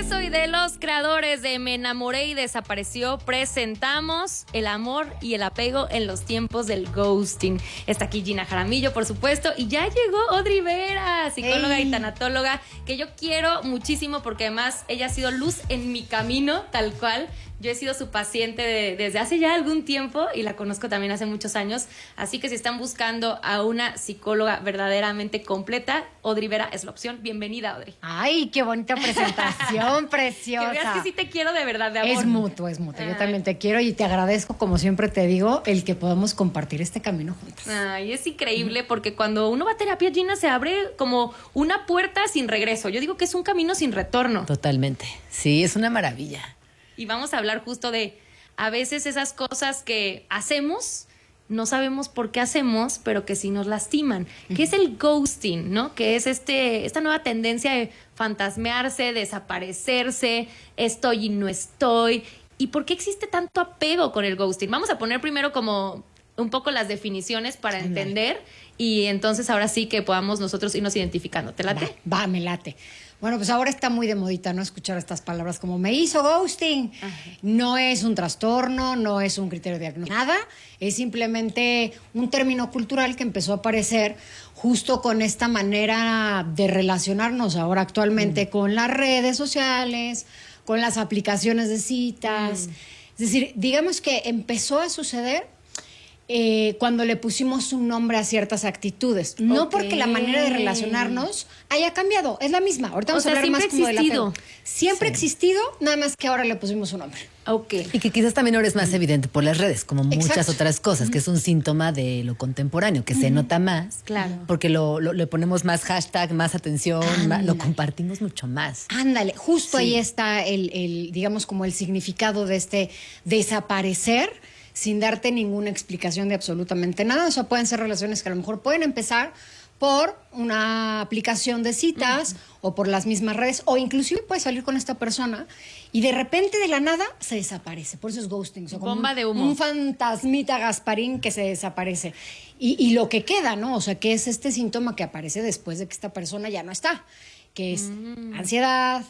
eso y de los creadores de Me enamoré y desapareció, presentamos el amor y el apego en los tiempos del ghosting. Está aquí Gina Jaramillo, por supuesto, y ya llegó Audrey Vera, psicóloga y tanatóloga, que yo quiero muchísimo porque además ella ha sido luz en mi camino, tal cual. Yo he sido su paciente desde hace ya algún tiempo y la conozco también hace muchos años. Así que si están buscando a una psicóloga verdaderamente completa, Audrey Vera es la opción. Bienvenida, Audrey. Ay, qué bonita presentación, preciosa. Que veas que sí te quiero de verdad, de amor. Es mutuo, es mutuo. Yo también te quiero y te agradezco, como siempre te digo, el que podamos compartir este camino juntas. Ay, es increíble porque cuando uno va a terapia, Gina, se abre como una puerta sin regreso. Yo digo que es un camino sin retorno. Totalmente. Sí, es una maravilla. Y vamos a hablar justo de a veces esas cosas que hacemos, no sabemos por qué hacemos, pero que sí nos lastiman. ¿Qué es el ghosting, no? Que es esta nueva tendencia de fantasmearse, desaparecerse, estoy y no estoy. ¿Y por qué existe tanto apego con el ghosting? Vamos a poner primero como un poco las definiciones para entender y entonces ahora sí que podamos nosotros irnos identificando. ¿Te late? Va, me late. Bueno, pues ahora está muy de modita, ¿no? Escuchar estas palabras como me hizo ghosting. Ajá. No es un trastorno, no es un criterio diagnóstico, nada. Es simplemente un término cultural que empezó a aparecer justo con esta manera de relacionarnos ahora actualmente con las redes sociales, con las aplicaciones de citas. Es decir, digamos que empezó a suceder cuando le pusimos un nombre a ciertas actitudes. No porque la manera de relacionarnos haya cambiado, es la misma. Ahorita vamos a hablar más como del apego. Siempre ha existido, nada más que ahora le pusimos un nombre. Okay. Y que quizás también ahora es más evidente por las redes, como muchas otras cosas, que es un síntoma de lo contemporáneo, que se nota más. Claro. Porque le ponemos más hashtag, más atención, lo compartimos mucho más. Ándale, justo ahí está el, digamos, como el significado de este desaparecer sin darte ninguna explicación de absolutamente nada. O sea, pueden ser relaciones que a lo mejor pueden empezar por una aplicación de citas o por las mismas redes, o inclusive puedes salir con esta persona y de repente de la nada se desaparece. Por eso es ghosting. O sea, como bomba de humo. Un fantasmita Gasparín que se desaparece. Y lo que queda, ¿no? O sea, que es este síntoma que aparece después de que esta persona ya no está, que es ansiedad,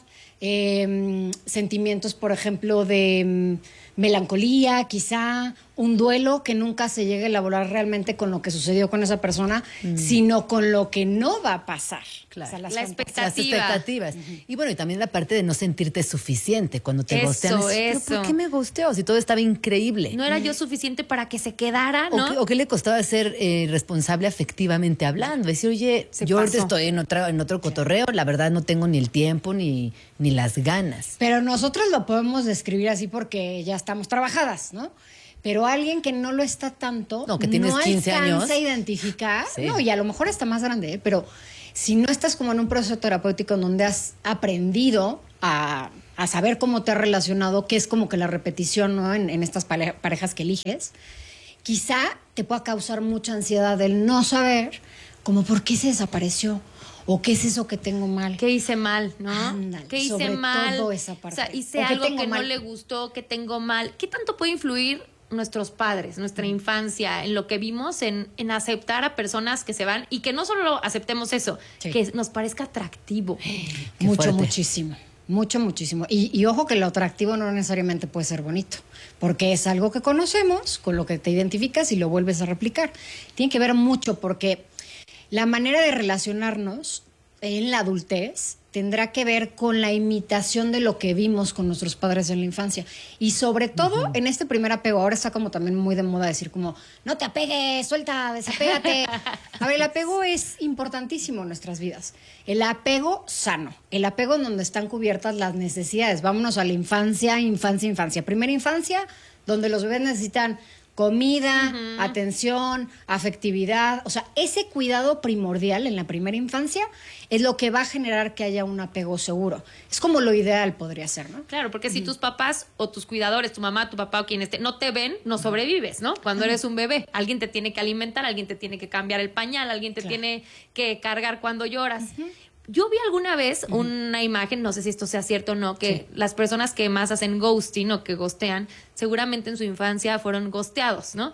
sentimientos, por ejemplo, de melancolía, quizá un duelo que nunca se llegue a elaborar realmente con lo que sucedió con esa persona, sino con lo que no va a pasar. Claro. O sea, Las Las expectativas. Y bueno, y también la parte de no sentirte suficiente cuando te ghostean. ¿Pero por qué me ghosteó? Si todo estaba increíble. No era yo suficiente para que se quedara, ¿no? ¿O qué le costaba ser responsable afectivamente hablando? Decir, oye, yo ahorita estoy en otro cotorreo, la verdad no tengo ni el tiempo ni las ganas. Pero nosotros lo podemos describir así porque ya estamos trabajadas, ¿no? Pero alguien que no lo está tanto, que tienes 15 años, alcanza a identificar, no, y a lo mejor está más grande, pero si no estás como en un proceso terapéutico en donde has aprendido a saber cómo te has relacionado, que es como que la repetición, ¿no? en estas parejas que eliges, quizá te pueda causar mucha ansiedad el no saber como por qué se desapareció. ¿O qué es eso que tengo mal? ¿Qué hice mal, no? Ándale, ¿Qué hice sobre mal? todo esa parte. O sea, hice algo que no le gustó, que tengo mal. ¿Qué tanto puede influir nuestros padres, nuestra infancia, en lo que vimos, en aceptar a personas que se van y que no solo aceptemos eso, que nos parezca atractivo? Muchísimo. Muchísimo. Y ojo que lo atractivo no necesariamente puede ser bonito, porque es algo que conocemos, con lo que te identificas y lo vuelves a replicar. Tiene que ver mucho porque la manera de relacionarnos en la adultez tendrá que ver con la imitación de lo que vimos con nuestros padres en la infancia. Y sobre todo en este primer apego, ahora está como también muy de moda decir como, no te apegues, suelta, desapégate. A ver, el apego es importantísimo en nuestras vidas. El apego sano, el apego en donde están cubiertas las necesidades. Vámonos a la infancia. Primera infancia, donde los bebés necesitan comida, atención, afectividad. O sea, ese cuidado primordial en la primera infancia es lo que va a generar que haya un apego seguro. Es como lo ideal podría ser, ¿no? Claro, porque si tus papás o tus cuidadores, tu mamá, tu papá o quien esté, no te ven, no sobrevives, ¿no? Cuando eres un bebé, alguien te tiene que alimentar, alguien te tiene que cambiar el pañal, alguien te tiene que cargar cuando lloras. Yo vi alguna vez una imagen, no sé si esto sea cierto o no, que las personas que más hacen ghosting o que ghostean, seguramente en su infancia fueron ghosteados, ¿no?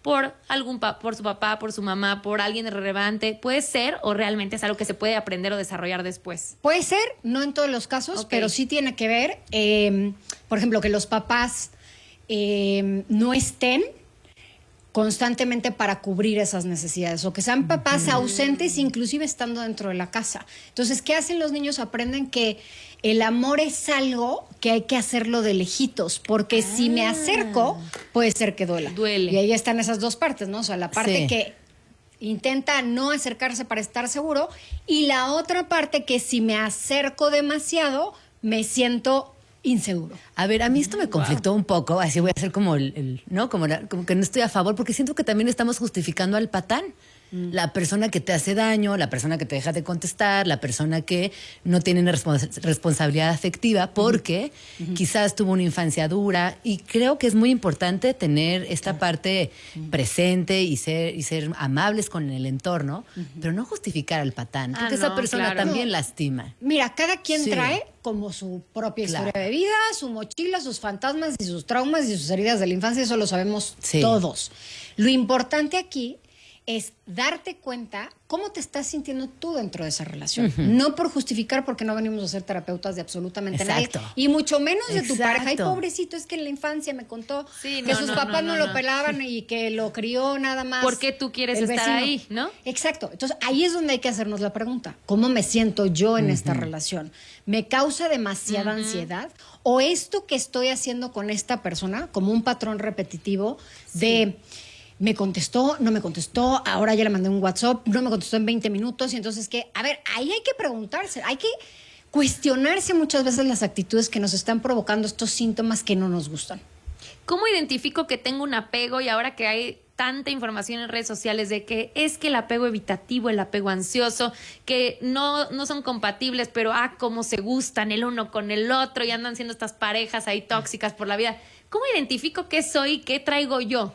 por por su papá, por su mamá, por alguien relevante. ¿Puede ser o realmente es algo que se puede aprender o desarrollar después? Puede ser, no en todos los casos, pero sí tiene que ver, por ejemplo, que los papás no estén constantemente para cubrir esas necesidades o que sean papás ausentes inclusive estando dentro de la casa. Entonces, ¿qué hacen los niños? Aprenden que el amor es algo que hay que hacerlo de lejitos, porque si me acerco puede ser que duela. Duele. Y ahí están esas dos partes, ¿no? O sea, la parte que intenta no acercarse para estar seguro y la otra parte que si me acerco demasiado me siento inseguro. A ver, a mí esto me conflictó un poco, así voy a hacer como ¿no? Como que no estoy a favor, porque siento que también estamos justificando al patán. La persona que te hace daño, la persona que te deja de contestar, la persona que no tiene una responsabilidad afectiva porque quizás tuvo una infancia dura, y creo que es muy importante tener esta parte presente y ser amables con el entorno, pero no justificar al patán, porque esa persona también lastima. Mira, cada quien trae como su propia historia de vida, su mochila, sus fantasmas y sus traumas y sus heridas de la infancia, eso lo sabemos todos. Lo importante aquí es darte cuenta cómo te estás sintiendo tú dentro de esa relación. No por justificar, porque no venimos a ser terapeutas de absolutamente nadie. Y mucho menos de tu pareja. Ay, pobrecito, es que en la infancia me contó que sus papás no lo pelaban y que lo crió nada más. ¿Por qué tú quieres estar ahí, no? Exacto. Entonces, ahí es donde hay que hacernos la pregunta. ¿Cómo me siento yo en esta relación? ¿Me causa demasiada ansiedad? ¿O esto que estoy haciendo con esta persona, como un patrón repetitivo de... me contestó, no me contestó, ahora ya le mandé un WhatsApp, no me contestó en 20 minutos, y entonces, ¿qué? A ver, ahí hay que preguntarse, hay que cuestionarse muchas veces las actitudes que nos están provocando estos síntomas que no nos gustan. ¿Cómo identifico que tengo un apego y ahora que hay tanta información en redes sociales de que es que el apego evitativo, el apego ansioso, que no son compatibles, pero cómo se gustan el uno con el otro y andan siendo estas parejas ahí tóxicas por la vida? ¿Cómo identifico qué soy y qué traigo yo?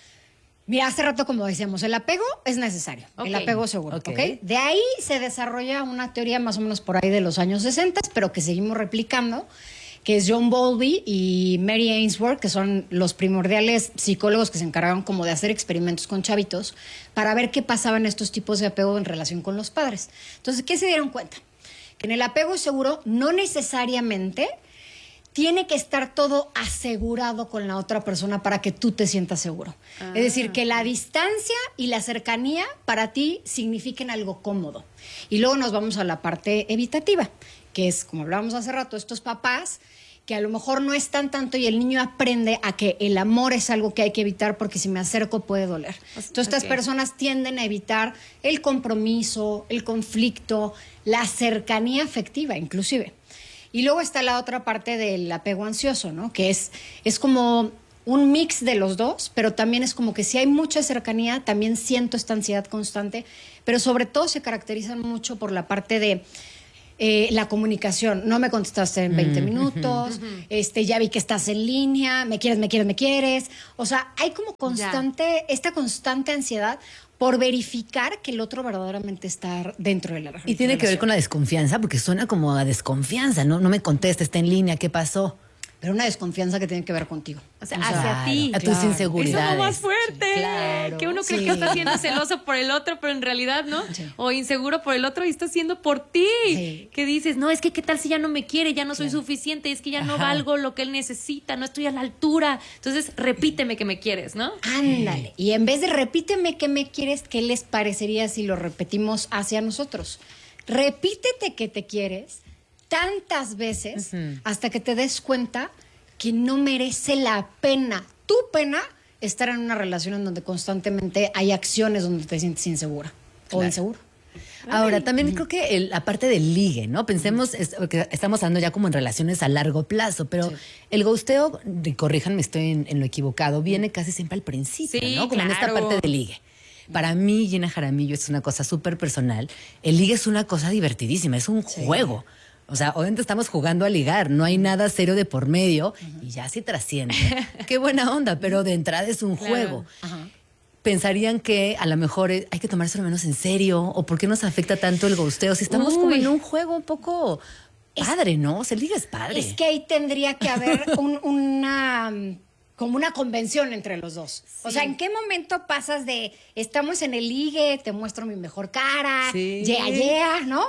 Mira, hace rato, como decíamos, el apego es necesario, el apego seguro, ¿ok? De ahí se desarrolla una teoría más o menos por ahí de los años 60, pero que seguimos replicando, que es John Bowlby y Mary Ainsworth, que son los primordiales psicólogos que se encargaron como de hacer experimentos con chavitos para ver qué pasaba en estos tipos de apego en relación con los padres. Entonces, ¿qué se dieron cuenta? Que en el apego seguro no necesariamente tiene que estar todo asegurado con la otra persona para que tú te sientas seguro. Es decir, que la distancia y la cercanía para ti signifiquen algo cómodo. Y luego nos vamos a la parte evitativa, que es, como hablábamos hace rato, estos papás que a lo mejor no están tanto y el niño aprende a que el amor es algo que hay que evitar porque si me acerco puede doler. Entonces estas personas tienden a evitar el compromiso, el conflicto, la cercanía afectiva inclusive. Y luego está la otra parte del apego ansioso, ¿no? Que es como un mix de los dos, pero también es como que si hay mucha cercanía, también siento esta ansiedad constante, pero sobre todo se caracterizan mucho por la parte de la comunicación. No me contestaste en 20 minutos, ya vi que estás en línea, me quieres. O sea, hay como esta constante ansiedad por verificar que el otro verdaderamente está dentro de la relación. Y tiene que ver con la desconfianza, porque suena como a desconfianza, ¿no? No me contesta, está en línea, ¿qué pasó? Pero una desconfianza que tiene que ver contigo. O sea, hacia ti. A tus inseguridades. Eso es lo más fuerte. Que uno cree que está siendo celoso por el otro, pero en realidad no. O inseguro por el otro y está siendo por ti. Que dices, no, es que qué tal si ya no me quiere, ya no soy suficiente, es que ya no valgo lo que él necesita, no estoy a la altura. Entonces, repíteme que me quieres, ¿no? Ándale. Y en vez de repíteme que me quieres, ¿qué les parecería si lo repetimos hacia nosotros? Repítete que te quieres tantas veces hasta que te des cuenta que no merece la pena, tu pena, estar en una relación en donde constantemente hay acciones donde te sientes insegura o inseguro. Ahora, también creo que la parte del ligue, ¿no? Pensemos, que estamos hablando ya como en relaciones a largo plazo, pero el ghosteo, corríjanme, estoy en lo equivocado, viene casi siempre al principio, ¿no? Como en esta parte del ligue. Para mí, Gina Jaramillo, es una cosa súper personal. El ligue es una cosa divertidísima, es un juego. O sea, obviamente estamos jugando a ligar, no hay nada serio de por medio y ya se trasciende. Qué buena onda, pero de entrada es un juego. Pensarían que a lo mejor hay que tomárselo menos en serio, o por qué nos afecta tanto el ghosteo si estamos como en un juego un poco padre, ¿no? O sea, el ligue es padre. Es que ahí tendría que haber una como una convención entre los dos. Sí. O sea, ¿en qué momento pasas de estamos en el ligue, te muestro mi mejor cara, yeah, ¿no?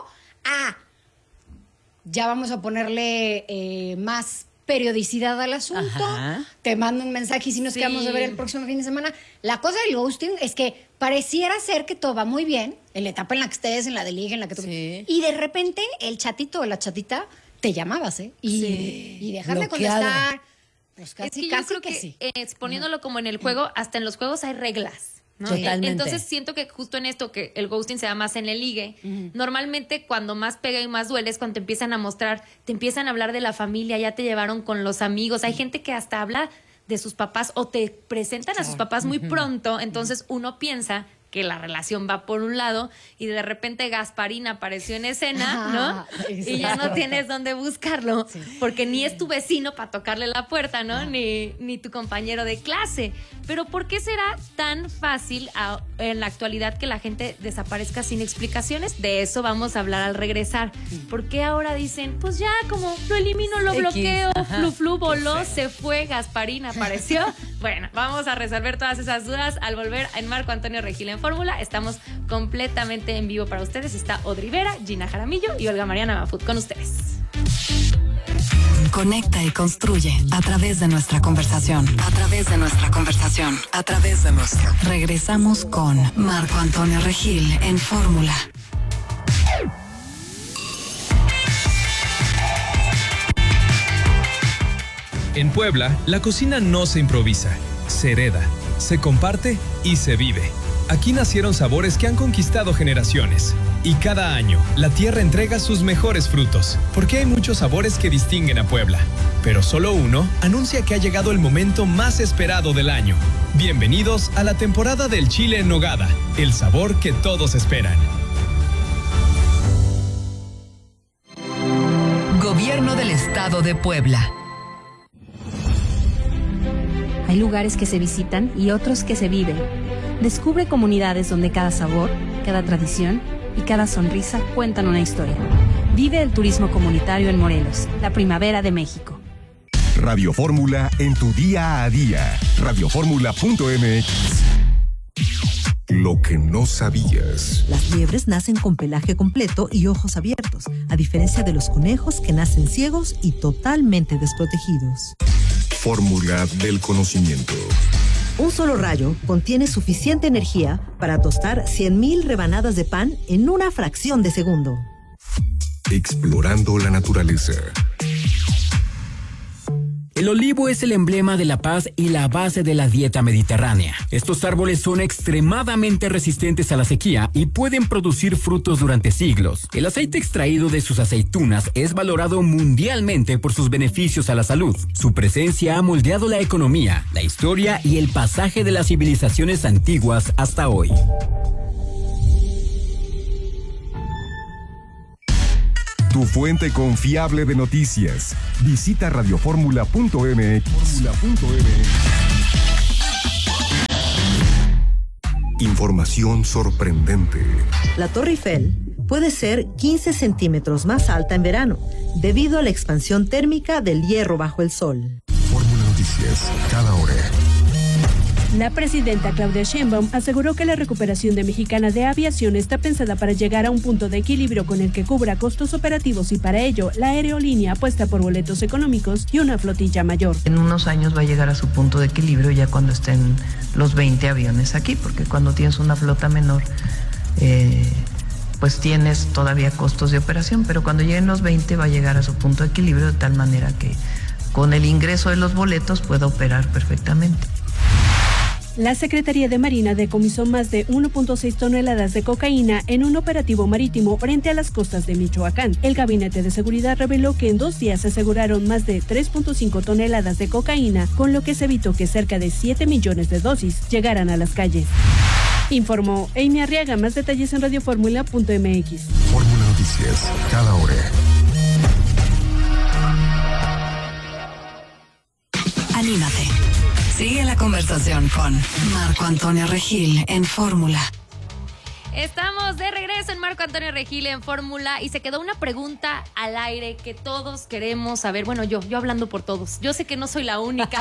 Ya vamos a ponerle más periodicidad al asunto, te mando un mensaje y si nos quedamos de ver el próximo fin de semana. La cosa del ghosting es que pareciera ser que todo va muy bien, en la etapa en la que estés, en la de ligue, en la que tú... Y de repente el chatito o la chatita te llamabas, ¿eh? Y dejar de contestar... Pues casi, yo creo que sí. Poniéndolo como en el juego, hasta en los juegos hay reglas, ¿no? Totalmente. Entonces siento que justo en esto, que el ghosting se da más en el ligue, normalmente cuando más pega y más duele es cuando te empiezan a mostrar, te empiezan a hablar de la familia, ya te llevaron con los amigos. Hay gente que hasta habla de sus papás o te presentan a sus papás muy pronto, entonces uno piensa que la relación va por un lado y de repente Gasparín apareció en escena, ¿no? Y ya no tienes dónde buscarlo, porque ni es tu vecino para tocarle la puerta, ¿no? Ni tu compañero de clase. Pero ¿por qué será tan fácil en la actualidad que la gente desaparezca sin explicaciones? De eso vamos a hablar al regresar. ¿Por qué ahora dicen, pues ya, como lo elimino, lo bloqueo, flu, voló, se fue, Gasparín apareció? Bueno, vamos a resolver todas esas dudas al volver en Marco Antonio Regil en Fórmula. Estamos completamente en vivo para ustedes. Está Audrey Vera, Gina Jaramillo y Olga Mariana Mafut con ustedes. Conecta y construye a través de nuestra conversación. A través de nuestra conversación. A través de nuestra. Regresamos con Marco Antonio Regil en Fórmula. En Puebla, la cocina no se improvisa, se hereda, se comparte y se vive. Aquí nacieron sabores que han conquistado generaciones. Y cada año, la tierra entrega sus mejores frutos, porque hay muchos sabores que distinguen a Puebla. Pero solo uno anuncia que ha llegado el momento más esperado del año. Bienvenidos a la temporada del chile en nogada, el sabor que todos esperan. Gobierno del Estado de Puebla. Hay lugares que se visitan y otros que se viven. Descubre comunidades donde cada sabor, cada tradición y cada sonrisa cuentan una historia. Vive el turismo comunitario en Morelos, la primavera de México. Radio Fórmula en tu día a día. Radioformula.mx. Lo que no sabías. Las liebres nacen con pelaje completo y ojos abiertos, a diferencia de los conejos que nacen ciegos y totalmente desprotegidos. Fórmula del conocimiento. Un solo rayo contiene suficiente energía para tostar 100,000 rebanadas de pan en una fracción de segundo. Explorando la naturaleza. El olivo es el emblema de la paz y la base de la dieta mediterránea. Estos árboles son extremadamente resistentes a la sequía y pueden producir frutos durante siglos. El aceite extraído de sus aceitunas es valorado mundialmente por sus beneficios a la salud. Su presencia ha moldeado la economía, la historia y el pasaje de las civilizaciones antiguas hasta hoy. Tu fuente confiable de noticias. Visita radioformula.mx. Información sorprendente. La Torre Eiffel puede ser 15 centímetros más alta en verano, debido a la expansión térmica del hierro bajo el sol. Fórmula Noticias, cada hora. La presidenta Claudia Sheinbaum aseguró que la recuperación de Mexicana de Aviación está pensada para llegar a un punto de equilibrio con el que cubra costos operativos y para ello la aerolínea apuesta por boletos económicos y una flotilla mayor. En unos años va a llegar a su punto de equilibrio ya cuando estén los 20 aviones aquí, porque cuando tienes una flota menor, pues tienes todavía costos de operación, pero cuando lleguen los 20 va a llegar a su punto de equilibrio de tal manera que con el ingreso de los boletos pueda operar perfectamente. La Secretaría de Marina decomisó más de 1.6 toneladas de cocaína en un operativo marítimo frente a las costas de Michoacán. El Gabinete de Seguridad reveló que en 2 días se aseguraron más de 3.5 toneladas de cocaína, con lo que se evitó que cerca de 7 millones de dosis llegaran a las calles. Informó Amy Arriaga. Más detalles en radioformula.mx. Fórmula Noticias, cada hora. Anímate. Sigue la conversación con Marco Antonio Regil en Fórmula. Estamos de regreso en Marco Antonio Regil en Fórmula y se quedó una pregunta al aire que todos queremos saber. Bueno, yo hablando por todos. Yo sé que no soy la única.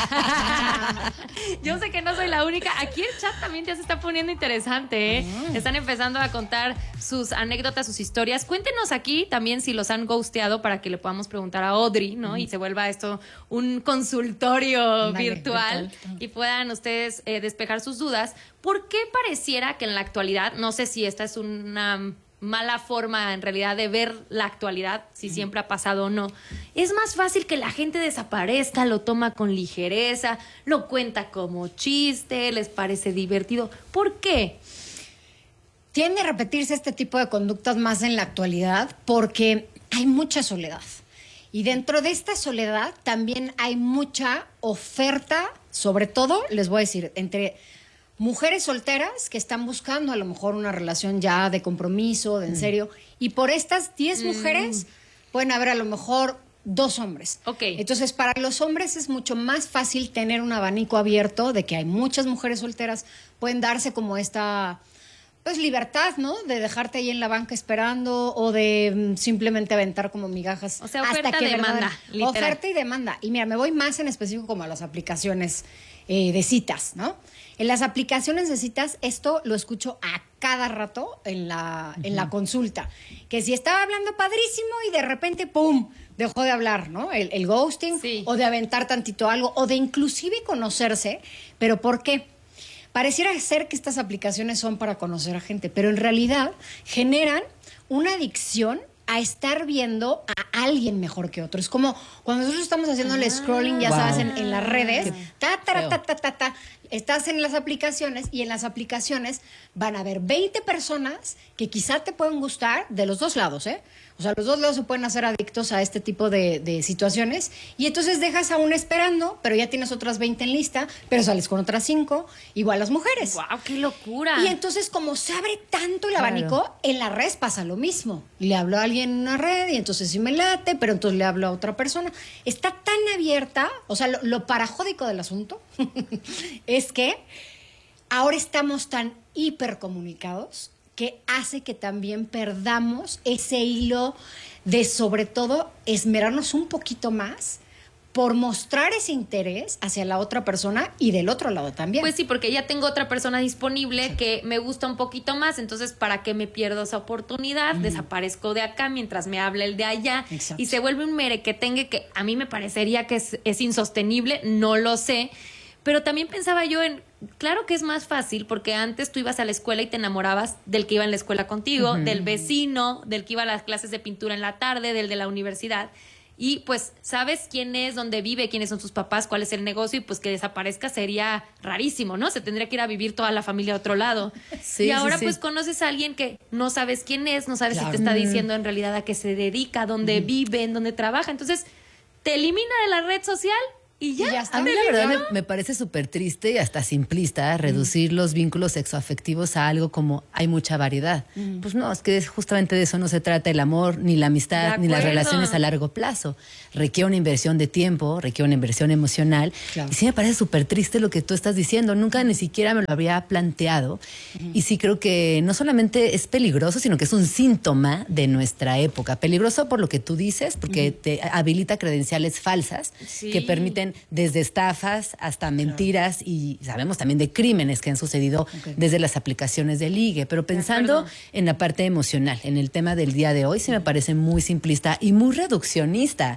Yo sé que no soy la única. Aquí el chat también ya se está poniendo interesante, ¿eh? Están empezando a contar sus anécdotas, sus historias. Cuéntenos aquí también si los han ghosteado para que le podamos preguntar a Audrey, ¿no? Y se vuelva esto un consultorio virtual y puedan ustedes despejar sus dudas. ¿Por qué pareciera que en la actualidad, no sé si esta es una mala forma en realidad de ver la actualidad, si siempre ha pasado o no, es más fácil que la gente desaparezca, lo toma con ligereza, lo cuenta como chiste, les parece divertido? ¿Por qué? Tiende a repetirse este tipo de conductas más en la actualidad porque hay mucha soledad. Y dentro de esta soledad también hay mucha oferta, sobre todo, les voy a decir, entre mujeres solteras que están buscando a lo mejor una relación ya de compromiso, de en serio, y por estas 10 mujeres pueden haber a lo mejor 2 hombres. Entonces, para los hombres es mucho más fácil tener un abanico abierto de que hay muchas mujeres solteras, pueden darse como esta pues libertad, ¿no? De dejarte ahí en la banca esperando o de simplemente aventar como migajas. O sea, oferta y demanda, literal. Oferta y demanda. Y mira, me voy más en específico como a las aplicaciones de citas, ¿no? En las aplicaciones de citas, esto lo escucho a cada rato en la consulta. Que si estaba hablando padrísimo y de repente, ¡pum!, dejó de hablar, ¿no? El ghosting, o de aventar tantito algo, o de inclusive conocerse. ¿Pero por qué? Pareciera ser que estas aplicaciones son para conocer a gente, pero en realidad generan una adicción a estar viendo a alguien mejor que otro. Es como cuando nosotros estamos haciendo el scrolling, ya sabes, en las redes, estás en las aplicaciones y en las aplicaciones van a haber 20 personas que quizá te pueden gustar de los dos lados, ¿eh? O sea, los dos lados se pueden hacer adictos a este tipo de situaciones y entonces dejas a una esperando, pero ya tienes otras 20 en lista, pero sales con otras 5, igual las mujeres. ¡Wow, qué locura! Y entonces, como se abre tanto el abanico, en la red pasa lo mismo. Le hablo a alguien en una red y entonces sí me late, pero entonces le hablo a otra persona. Está tan abierta, o sea, lo parajódico del asunto es que ahora estamos tan hipercomunicados que hace que también perdamos ese hilo de, sobre todo, esmerarnos un poquito más por mostrar ese interés hacia la otra persona y del otro lado también. Pues sí, porque ya tengo otra persona disponible que me gusta un poquito más, entonces ¿para qué me pierdo esa oportunidad? Desaparezco de acá mientras me habla el de allá. Exacto. Y se vuelve un merequetengue que a mí me parecería que es insostenible, no lo sé. Pero también pensaba yo claro que es más fácil porque antes tú ibas a la escuela y te enamorabas del que iba en la escuela contigo, del vecino, del que iba a las clases de pintura en la tarde, del de la universidad. Y pues sabes quién es, dónde vive, quiénes son sus papás, cuál es el negocio y pues que desaparezca sería rarísimo, ¿no? Se tendría que ir a vivir toda la familia a otro lado. Y ahora pues conoces a alguien que no sabes quién es, no sabes si te está diciendo en realidad a qué se dedica, dónde vive, en dónde trabaja. Entonces te elimina de la red social. Y ya a mí la verdad me parece súper triste y hasta simplista reducir los vínculos sexoafectivos a algo como hay mucha variedad. Pues no, es que justamente de eso no se trata el amor, ni la amistad, ni las relaciones a largo plazo. Requiere una inversión de tiempo, requiere una inversión emocional. Y sí me parece súper triste lo que tú estás diciendo. Nunca ni siquiera me lo habría planteado. Y sí creo que no solamente es peligroso, sino que es un síntoma de nuestra época. Peligroso por lo que tú dices, porque te habilita credenciales falsas que permiten desde estafas hasta mentiras y sabemos también de crímenes que han sucedido desde las aplicaciones de ligue. Pero pensando en la parte emocional, en el tema del día de hoy, sí me parece muy simplista y muy reduccionista.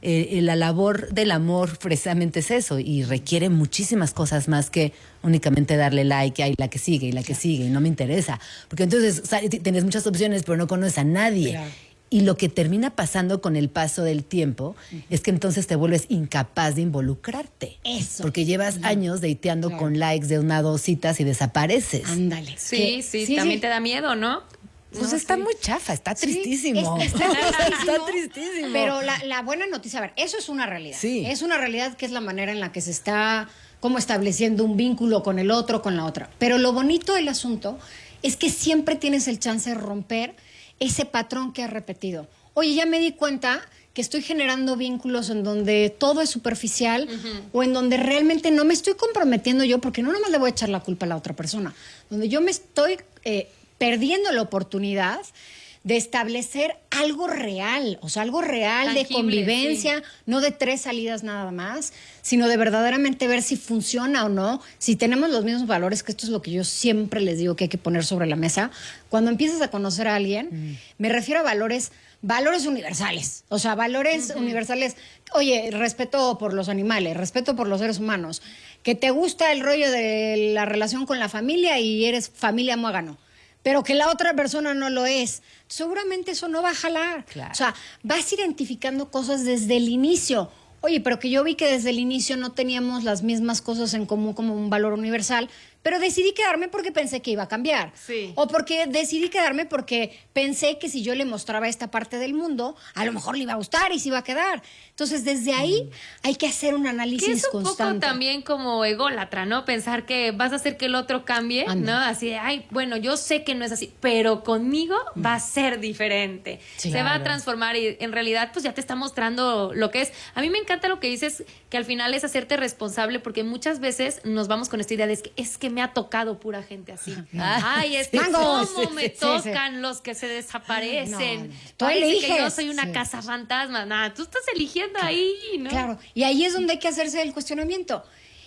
La labor del amor precisamente es eso y requiere muchísimas cosas más que únicamente darle like a la que sigue y la que sigue y no me interesa. Porque entonces tienes muchas opciones pero no conoces a nadie. Y lo que termina pasando con el paso del tiempo es que entonces te vuelves incapaz de involucrarte. Eso. Porque llevas años dateando con likes de 1 o 2 citas y desapareces. Ándale. Sí, también te da miedo, ¿no? Pues está muy chafa, está tristísimo. Está tristísimo. Pero la buena noticia, a ver, eso es una realidad. Sí. Es una realidad que es la manera en la que se está como estableciendo un vínculo con el otro, con la otra. Pero lo bonito del asunto es que siempre tienes el chance de romper ese patrón que has repetido. Oye, ya me di cuenta que estoy generando vínculos en donde todo es superficial o en donde realmente no me estoy comprometiendo yo, porque no nomás le voy a echar la culpa a la otra persona, donde yo me estoy perdiendo la oportunidad de establecer algo real, o sea, algo real, tangible, de convivencia, no de 3 salidas nada más, sino de verdaderamente ver si funciona o no, si tenemos los mismos valores, que esto es lo que yo siempre les digo que hay que poner sobre la mesa. Cuando empiezas a conocer a alguien, me refiero a valores universales, o sea, valores universales. Oye, respeto por los animales, respeto por los seres humanos, que te gusta el rollo de la relación con la familia y eres familia muégano, pero que la otra persona no lo es, seguramente eso no va a jalar. Claro. O sea, vas identificando cosas desde el inicio. Oye, pero que yo vi que desde el inicio no teníamos las mismas cosas en común como un valor universal, pero decidí quedarme porque pensé que iba a cambiar. Sí. O porque decidí quedarme porque pensé que si yo le mostraba esta parte del mundo, a lo mejor le iba a gustar y se iba a quedar. Entonces, desde ahí hay que hacer un análisis constante. Que es un poco también como ególatra, ¿no? Pensar que vas a hacer que el otro cambie, ¿no? Así de, ay, bueno, yo sé que no es así, pero conmigo va a ser diferente. Sí, se va a transformar y en realidad pues ya te está mostrando lo que es. A mí me encanta lo que dices, que al final es hacerte responsable, porque muchas veces nos vamos con esta idea de es que me ha tocado pura gente así. Ay, cómo me tocan los que se desaparecen. Tú eliges. Que yo soy una casa fantasma. Nada, tú estás eligiendo ahí, ¿no? Claro, y ahí es donde hay que hacerse el cuestionamiento.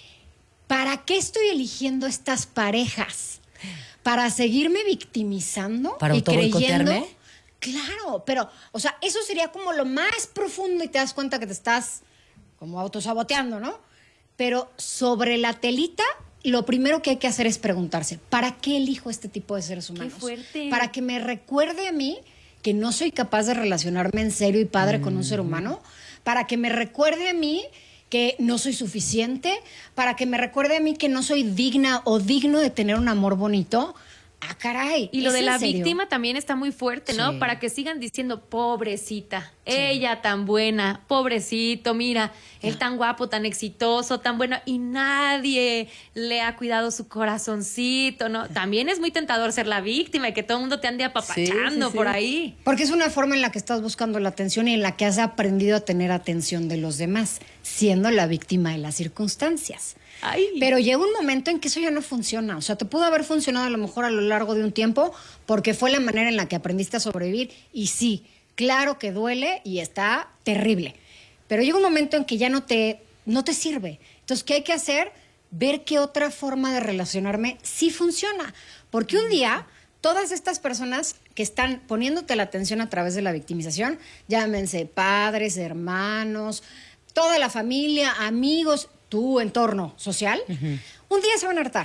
¿Para qué estoy eligiendo estas parejas? ¿Para seguirme victimizando? ¿Para y creyendo? Claro, pero, o sea, eso sería como lo más profundo y te das cuenta que te estás como autosaboteando, ¿no? Pero sobre la telita, lo primero que hay que hacer es preguntarse, ¿para qué elijo este tipo de seres humanos? ¡Qué fuerte! Para que me recuerde a mí que no soy capaz de relacionarme en serio y padre con un ser humano, para que me recuerde a mí que no soy suficiente, para que me recuerde a mí que no soy digna o digno de tener un amor bonito. Ah, caray. Y lo de la víctima también está muy fuerte, ¿no? Sí. Para que sigan diciendo, pobrecita, ella tan buena, pobrecito, mira, él tan guapo, tan exitoso, tan bueno, y nadie le ha cuidado su corazoncito, ¿no? También es muy tentador ser la víctima y que todo el mundo te ande apapachando por ahí. Porque es una forma en la que estás buscando la atención y en la que has aprendido a tener atención de los demás, siendo la víctima de las circunstancias. Ay. Pero llega un momento en que eso ya no funciona. O sea, te pudo haber funcionado a lo mejor a lo largo de un tiempo porque fue la manera en la que aprendiste a sobrevivir. Y sí, claro que duele y está terrible. Pero llega un momento en que ya no te sirve. Entonces, ¿qué hay que hacer? Ver qué otra forma de relacionarme sí funciona. Porque un día, todas estas personas que están poniéndote la atención a través de la victimización, llámense padres, hermanos, toda la familia, amigos, tu entorno social, un día se van a hartar.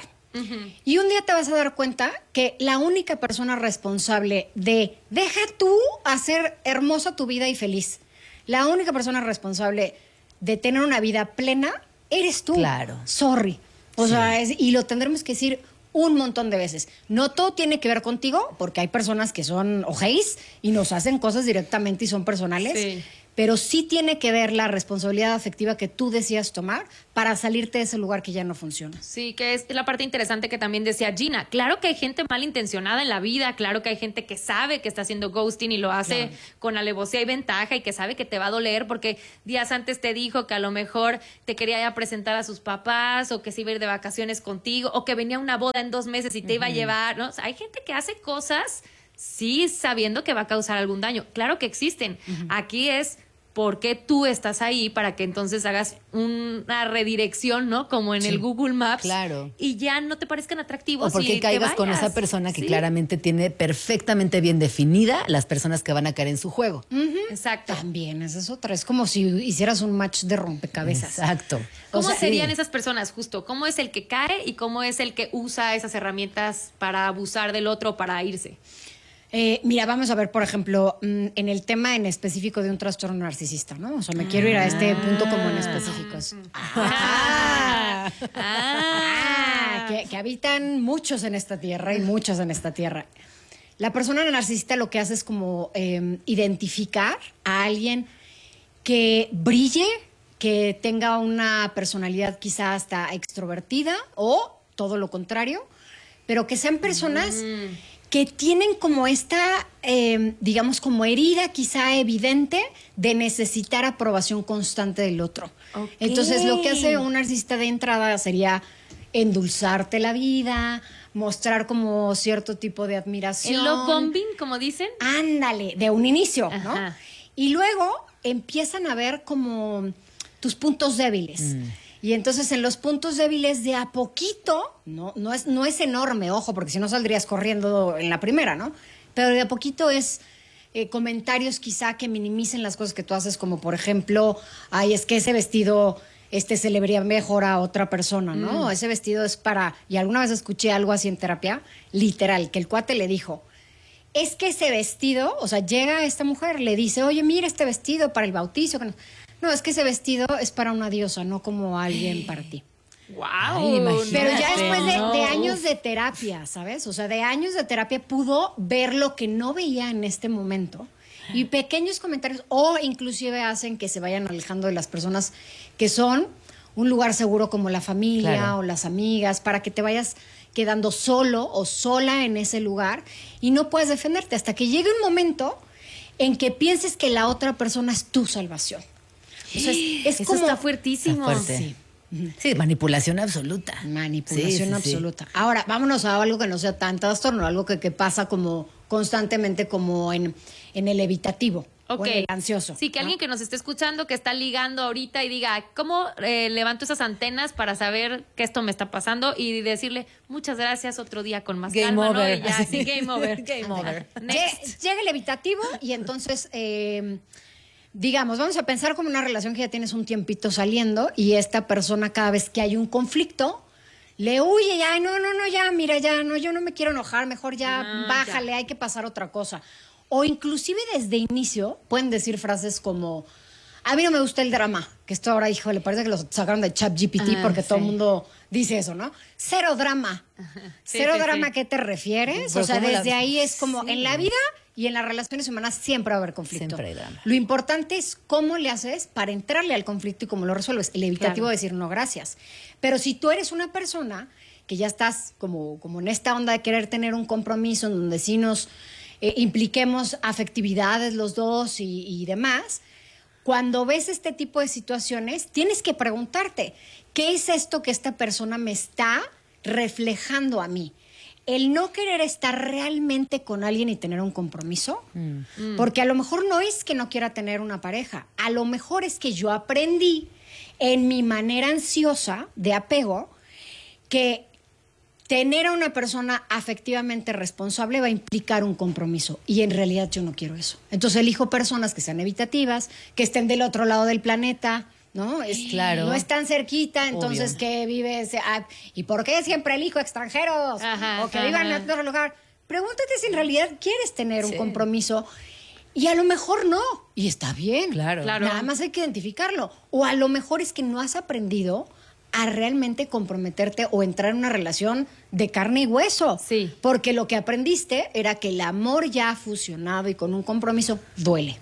Y un día te vas a dar cuenta que la única persona responsable de deja tú hacer hermosa tu vida y feliz, la única persona responsable de tener una vida plena eres tú. Claro. Sorry. O sea, y lo tendremos que decir un montón de veces. No todo tiene que ver contigo, porque hay personas que son ojeis y nos hacen cosas directamente y son personales. Sí. Pero sí tiene que ver la responsabilidad afectiva que tú decías tomar para salirte de ese lugar que ya no funciona. Sí, que es la parte interesante que también decía Gina. Claro que hay gente malintencionada en la vida, claro que hay gente que sabe que está haciendo ghosting y lo hace con alevosía y ventaja y que sabe que te va a doler porque días antes te dijo que a lo mejor te quería ya presentar a sus papás o que se iba a ir de vacaciones contigo o que venía a una boda en 2 meses y te iba a llevar, ¿no? O sea, hay gente que hace cosas sí sabiendo que va a causar algún daño. Claro que existen. Aquí es ¿por qué tú estás ahí? Para que entonces hagas una redirección, ¿no? Como en el Google Maps. Claro. Y ya no te parezcan atractivos. O porque y caigas con esa persona que claramente tiene perfectamente bien definida las personas que van a caer en su juego. Exacto. También, esa es otra. Es como si hicieras un match de rompecabezas. Exacto. ¿Cómo serían esas personas justo? ¿Cómo es el que cae y cómo es el que usa esas herramientas para abusar del otro o para irse? Mira, vamos a ver, por ejemplo, en el tema en específico de un trastorno narcisista, ¿no? O sea, me quiero ir a este punto como en específicos. Que habitan muchos en esta tierra y muchas en esta tierra. La persona narcisista lo que hace es como identificar a alguien que brille, que tenga una personalidad quizá hasta extrovertida o todo lo contrario, pero que sean personas que tienen como esta, digamos, como herida quizá evidente de necesitar aprobación constante del otro. Entonces, lo que hace un narcisista de entrada sería endulzarte la vida, mostrar como cierto tipo de admiración. El love bombing, como dicen. Ándale, de un inicio, ¿no? Ajá. Y luego empiezan a ver como tus puntos débiles. Y entonces en los puntos débiles de a poquito, no es enorme, ojo, porque si no saldrías corriendo en la primera, ¿no? Pero de a poquito es comentarios quizá que minimicen las cosas que tú haces, como por ejemplo, ay, es que ese vestido se le vería mejor a otra persona, ¿no? Ese vestido es para... Y alguna vez escuché algo así en terapia, literal, que el cuate le dijo, es que ese vestido, o sea, llega esta mujer, le dice, oye, mira este vestido para el bautizo. No, es que ese vestido es para una diosa, no como alguien para ti. ¡Wow! Pero ya después de años de terapia, ¿sabes? O sea, de años de terapia pudo ver lo que no veía en este momento. Y pequeños comentarios, o inclusive hacen que se vayan alejando de las personas que son un lugar seguro como la familia o las amigas, para que te vayas quedando solo o sola en ese lugar y no puedes defenderte hasta que llegue un momento en que pienses que la otra persona es tu salvación. O sea, es Eso como... está fuertísimo. Está fuerte. Sí, manipulación absoluta. Manipulación absoluta. Ahora, vámonos a algo que no sea tan trastorno, algo que pasa como constantemente como en el evitativo. Ok. O en el ansioso. Sí, que alguien que nos esté escuchando, que está ligando ahorita y diga, ¿cómo levanto esas antenas para saber que esto me está pasando? Y decirle, muchas gracias, otro día con más Game calma, over. ¿no? Y ya, sí, game over. Game over. Next. Llega el evitativo y entonces... digamos, vamos a pensar como una relación que ya tienes un tiempito saliendo y esta persona cada vez que hay un conflicto le huye, ya, no, ya, mira, ya, no, yo no me quiero enojar, mejor ya, bájale, hay que pasar otra cosa. O inclusive desde inicio pueden decir frases como, a mí no me gusta el drama, que esto ahora, híjole, parece que lo sacaron de ChatGPT porque todo el mundo dice eso, ¿no? Cero drama. Cero drama, ¿a qué te refieres? Pero o sea, ¿cómo desde la- ahí es como, Sí. en la vida y en las relaciones humanas siempre va a haber conflicto. Siempre hay drama. Lo importante es cómo le haces para entrarle al conflicto y cómo lo resuelves. El evitativo Claro. es decir no, gracias. Pero si tú eres una persona que ya estás como en esta onda de querer tener un compromiso en donde sí nos impliquemos afectividades los dos y demás, cuando ves este tipo de situaciones, tienes que preguntarte, ¿qué es esto que esta persona me está reflejando a mí? El no querer estar realmente con alguien y tener un compromiso, porque a lo mejor no es que no quiera tener una pareja, a lo mejor es que yo aprendí en mi manera ansiosa de apego que tener a una persona afectivamente responsable va a implicar un compromiso y en realidad yo no quiero eso. Entonces elijo personas que sean evitativas, que estén del otro lado del planeta, ¿no? Claro. No están cerquita, entonces Obvio. que vives... ¿Y por qué siempre elijo extranjeros? Ajá, O que vivan en otro lugar. Pregúntate si en realidad quieres tener un Sí. compromiso y a lo mejor no. Y está bien. Claro. Nada más hay que identificarlo. O a lo mejor es que no has aprendido a realmente comprometerte o entrar en una relación de carne y hueso. Sí. Porque lo que aprendiste era que el amor ya fusionado y con un compromiso duele.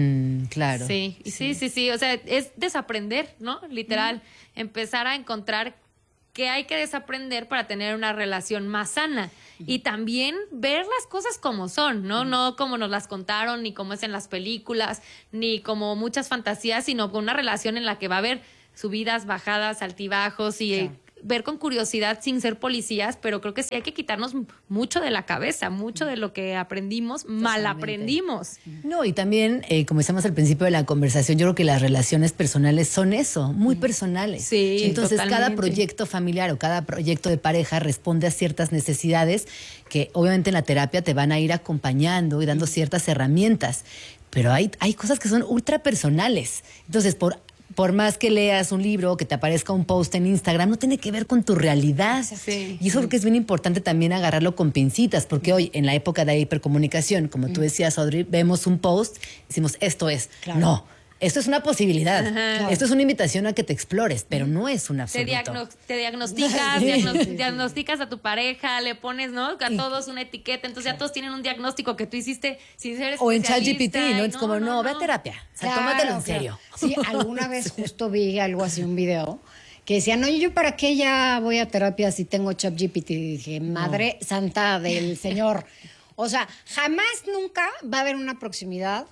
Claro. Sí, sí. O sea, es desaprender, ¿no? Literal. Empezar a encontrar qué hay que desaprender para tener una relación más sana. Y también ver las cosas como son, ¿no? No como nos las contaron, ni como es en las películas, ni como muchas fantasías, sino con una relación en la que va a haber subidas, bajadas, altibajos y ver con curiosidad sin ser policías, pero creo que sí hay que quitarnos mucho de la cabeza, mucho de lo que aprendimos, mal aprendimos. No, y también, como decíamos al principio de la conversación, yo creo que las relaciones personales son eso, muy personales. Sí, entonces, cada totalmente. proyecto familiar o cada proyecto de pareja responde a ciertas necesidades que obviamente en la terapia te van a ir acompañando y dando ciertas herramientas. Pero hay cosas que son ultra personales. Entonces, por más que leas un libro o que te aparezca un post en Instagram, no tiene que ver con tu realidad. Sí. Y eso creo que es bien importante también agarrarlo con pincitas, porque hoy, en la época de hipercomunicación, como tú decías, Audrey, vemos un post, decimos, esto es. Claro. No, esto es una posibilidad. Ajá. Esto es una invitación a que te explores, pero no es un Te, absoluto. te diagnosticas, Sí. diagnosticas a tu pareja, le pones, ¿no? A todos una etiqueta, entonces ya todos tienen un diagnóstico que tú hiciste sin ser O en especialista, ChatGPT, ¿no? y Es como, no, ve a terapia. O sea, tómatelo en serio. Sí, alguna vez justo vi algo así, un video, que decía, no, yo para qué ya voy a terapia si tengo ChatGPT. Y dije, madre santa del Señor. O sea, jamás, nunca va a haber una proximidad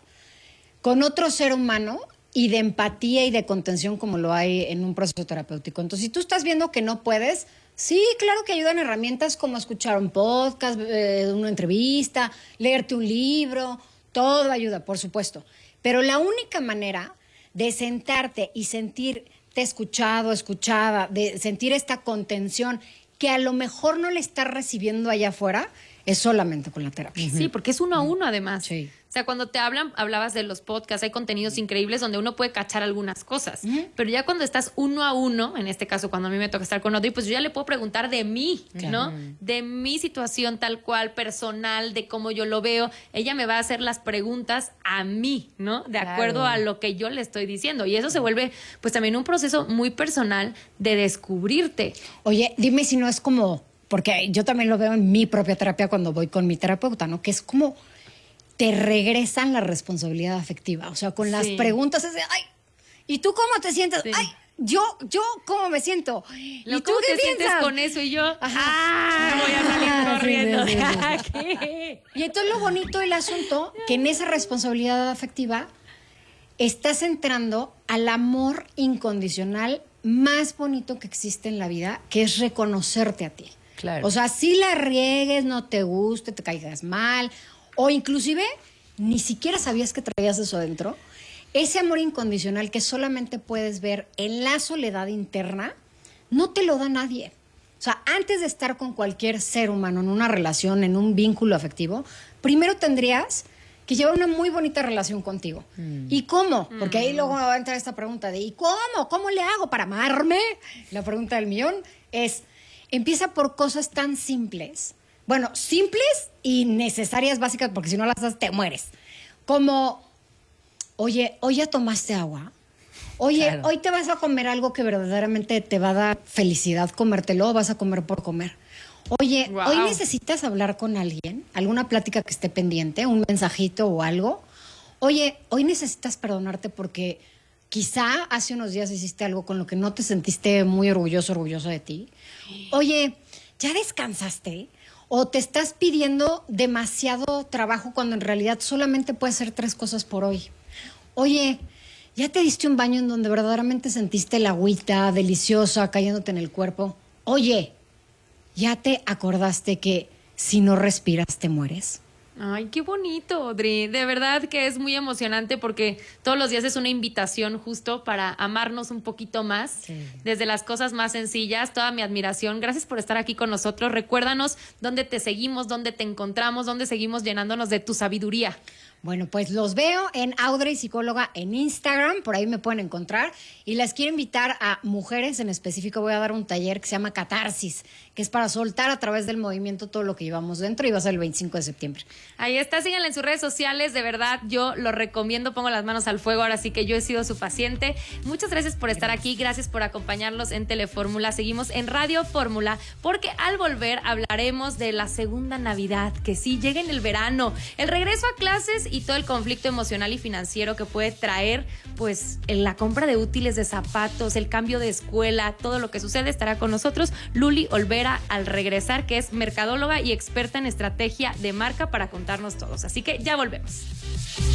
con otro ser humano y de empatía y de contención como lo hay en un proceso terapéutico. Entonces, si tú estás viendo que no puedes, Sí, claro que ayudan herramientas como escuchar un podcast, una entrevista, leerte un libro, todo ayuda, por supuesto. Pero la única manera de sentarte y sentirte escuchado, escuchada, de sentir esta contención que a lo mejor no le estás recibiendo allá afuera, es solamente con la terapia. Sí, porque es 1 a 1 además. Sí. O sea, cuando te hablabas de los podcasts, hay contenidos increíbles donde uno puede cachar algunas cosas. Pero ya cuando estás 1 a 1, en este caso cuando a mí me toca estar con Audrey, pues yo ya le puedo preguntar de mí, ¿no? De mi situación tal cual, personal, de cómo yo lo veo. Ella me va a hacer las preguntas a mí, ¿no? De acuerdo a lo que yo le estoy diciendo. Y eso se vuelve pues también un proceso muy personal de descubrirte. Oye, dime si no es como, porque yo también lo veo en mi propia terapia cuando voy con mi terapeuta, ¿no? Que es como te regresan la responsabilidad afectiva. O sea, con las preguntas es de, ay, ¿y tú cómo te sientes? Sí. Ay, yo ¿cómo me siento? ¿Y tú cómo qué te sientes con eso? Y yo, voy a salir corriendo. Sí. Y entonces lo bonito del asunto, que en esa responsabilidad afectiva estás entrando al amor incondicional más bonito que existe en la vida, que es reconocerte a ti. Claro. O sea, si la riegues, no te guste, te caigas mal, o inclusive ni siquiera sabías que traías eso adentro, ese amor incondicional que solamente puedes ver en la soledad interna, no te lo da nadie. O sea, antes de estar con cualquier ser humano en una relación, en un vínculo afectivo, primero tendrías que llevar una muy bonita relación contigo. ¿Y cómo? Porque ahí luego va a entrar esta pregunta de ¿y cómo? ¿Cómo le hago para amarme? La pregunta del millón es, empieza por cosas tan simples. Bueno, simples y necesarias, básicas, porque si no las haces te mueres. Como, oye, ¿hoy ya tomaste agua? Oye, ¿hoy te vas a comer algo que verdaderamente te va a dar felicidad comértelo o vas a comer por comer? Oye, ¿hoy necesitas hablar con alguien? ¿Alguna plática que esté pendiente? ¿Un mensajito o algo? Oye, ¿hoy necesitas perdonarte porque quizá hace unos días hiciste algo con lo que no te sentiste muy orgulloso de ti? Oye, ¿ya descansaste? ¿O te estás pidiendo demasiado trabajo cuando en realidad solamente puedes hacer 3 cosas por hoy? Oye, ¿ya te diste un baño en donde verdaderamente sentiste la agüita deliciosa cayéndote en el cuerpo? Oye, ¿ya te acordaste que si no respiras te mueres? Ay, qué bonito, Audrey. De verdad que es muy emocionante porque todos los días es una invitación justo para amarnos un poquito más. Desde las cosas más sencillas, toda mi admiración. Gracias por estar aquí con nosotros. Recuérdanos dónde te seguimos, dónde te encontramos, dónde seguimos llenándonos de tu sabiduría. Bueno, pues los veo en Audrey Psicóloga en Instagram, por ahí me pueden encontrar. Y les quiero invitar a mujeres, en específico voy a dar un taller que se llama Catarsis, que es para soltar a través del movimiento todo lo que llevamos dentro y va a ser el 25 de septiembre. Ahí está, síganla en sus redes sociales, de verdad yo lo recomiendo, pongo las manos al fuego, ahora sí que yo he sido su paciente. Muchas gracias por estar aquí, gracias por acompañarnos en Telefórmula. Seguimos en Radio Fórmula porque al volver hablaremos de la segunda Navidad, que sí, llega en el verano, el regreso a clases y todo el conflicto emocional y financiero que puede traer pues en la compra de útiles, de zapatos, el cambio de escuela, todo lo que sucede. Estará con nosotros Luli Olvera al regresar, que es mercadóloga y experta en estrategia de marca para contarnos todos. Así que ya volvemos.